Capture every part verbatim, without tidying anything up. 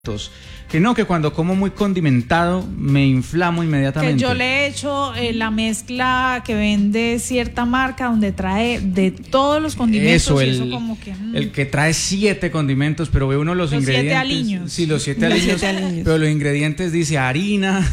Que no, que cuando como muy condimentado me inflamo inmediatamente. Que yo le he hecho eh, la mezcla que vende cierta marca donde trae de todos los condimentos. Eso, y el, eso como que, mm. el que trae siete condimentos, pero ve uno los, los ingredientes. Siete aliños. Sí, los siete aliños, siete aliños. Pero los ingredientes dice harina,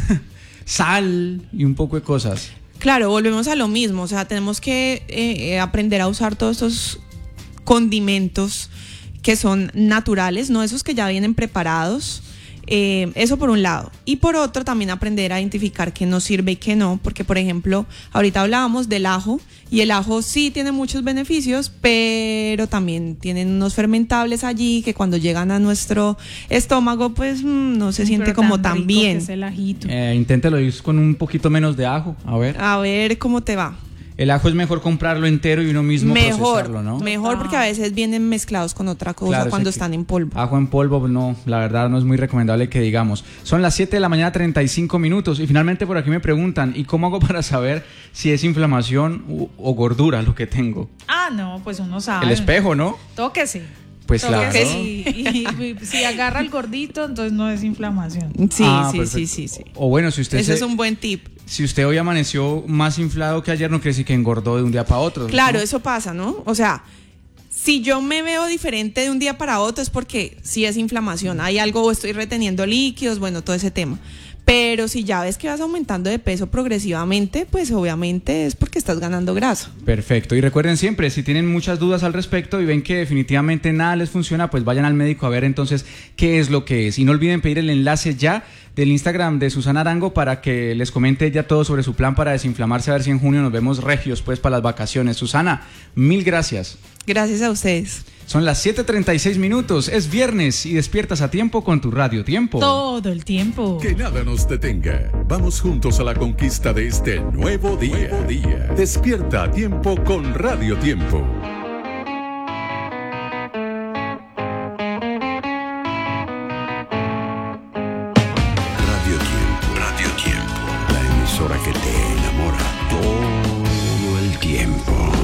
sal y un poco de cosas. Claro, volvemos a lo mismo, o sea, tenemos que eh, aprender a usar todos estos condimentos que son naturales, no esos que ya vienen preparados. Eh, eso por un lado. Y por otro, también aprender a identificar qué nos sirve y qué no, porque por ejemplo, ahorita hablábamos del ajo, y el ajo sí tiene muchos beneficios, pero también tienen unos fermentables allí que cuando llegan a nuestro estómago, pues mmm, no se siente como tan bien. Es el ajito. Eh, inténtalo ir con un poquito menos de ajo, a ver. A ver cómo te va. El ajo es mejor comprarlo entero y uno mismo mejor, procesarlo, ¿no? Mejor, ah. porque a veces vienen mezclados con otra cosa, claro, cuando están en polvo. Ajo en polvo, no, la verdad no es muy recomendable que digamos. Son las siete de la mañana, treinta y cinco minutos. Y finalmente por aquí me preguntan, ¿y cómo hago para saber si es inflamación u, o gordura lo que tengo? Ah, no, pues uno sabe. El espejo, ¿no? Tóquese. Pues claro. Y, y, y si agarra el gordito, entonces no es inflamación. Sí, ah, sí, sí, sí, sí. O bueno, si usted Ese se, es un buen tip. Si usted hoy amaneció más inflado que ayer, no quiere decir que engordó de un día para otro. Claro, ¿no? eso pasa, ¿no? O sea, si yo me veo diferente de un día para otro es porque sí es inflamación. Hay algo, o estoy reteniendo líquidos, bueno, todo ese tema. Pero si ya ves que vas aumentando de peso progresivamente, pues obviamente es porque estás ganando grasa. Perfecto. Y recuerden siempre, si tienen muchas dudas al respecto y ven que definitivamente nada les funciona, pues vayan al médico a ver entonces qué es lo que es. Y no olviden pedir el enlace ya del Instagram de Susana Arango para que les comente ella todo sobre su plan para desinflamarse, a ver si en junio nos vemos regios pues para las vacaciones. Susana, mil gracias. Gracias a ustedes. Son las siete treinta y seis minutos, es viernes y despiertas a tiempo con tu Radio Tiempo. Todo el tiempo. Que nada nos detenga. Vamos juntos a la conquista de este nuevo día. Nuevo día. Despierta a tiempo con Radio Tiempo. Radio Tiempo. Radio Tiempo. La emisora que te enamora todo el tiempo.